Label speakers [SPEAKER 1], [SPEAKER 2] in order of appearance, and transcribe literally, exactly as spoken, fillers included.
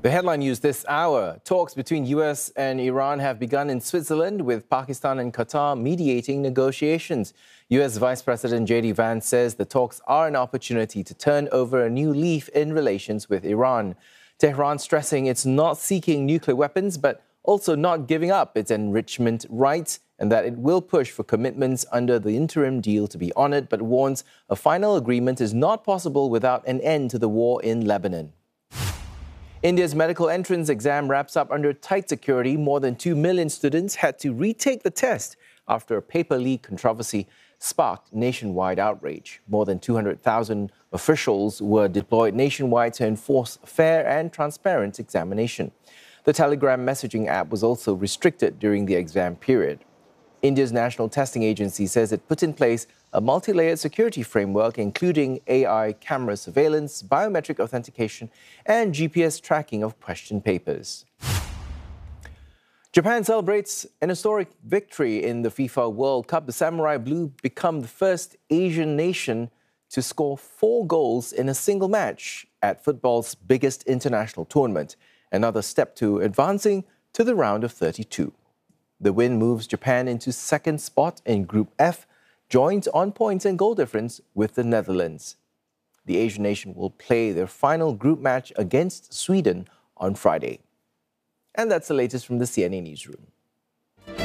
[SPEAKER 1] The headline news this hour. Talks between U S and Iran have begun in Switzerland, with Pakistan and Qatar mediating negotiations. U S Vice President J D Vance says the talks are an opportunity to turn over a new leaf in relations with Iran. Tehran stressing it's not seeking nuclear weapons, but also not giving up its enrichment rights, and that it will push for commitments under the interim deal to be honored, but warns a final agreement is not possible without an end to the war in Lebanon. India's medical entrance exam wraps up under tight security. More than two million students had to retake the test after a paper leak controversy sparked nationwide outrage. More than two hundred thousand officials were deployed nationwide to enforce fair and transparent examination. The Telegram messaging app was also restricted during the exam period. India's National Testing Agency says it put in place a multi-layered security framework, including A I camera surveillance, biometric authentication, and G P S tracking of question papers. Japan celebrates an historic victory in the FIFA World Cup. The Samurai Blue become the first Asian nation to score four goals in a single match at football's biggest international tournament, another step to advancing to the round of thirty-two. The win moves Japan into second spot in Group F, joint on points and goal difference with the Netherlands. The Asian nation will play their final group match against Sweden on Friday. And that's the latest from the C N A Newsroom.